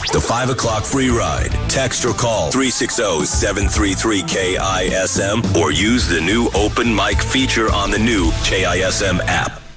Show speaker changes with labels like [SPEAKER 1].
[SPEAKER 1] The 5 o'clock free ride. Text or call 360-733-KISM or use the new open mic feature on the new KISM app.